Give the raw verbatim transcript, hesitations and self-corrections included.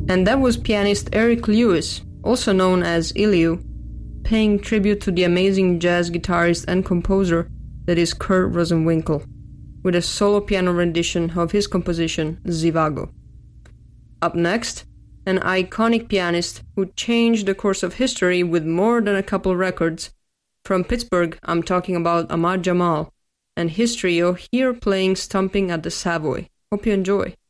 And that was pianist Eric Lewis, also known as Iliu, paying tribute to the amazing jazz guitarist and composer that is Kurt Rosenwinkel, with a solo piano rendition of his composition, Zivago. Up next, an iconic pianist who changed the course of history with more than a couple records. From Pittsburgh, I'm talking about Ahmad Jamal, and his trio here playing Stomping at the Savoy. Hope you enjoy.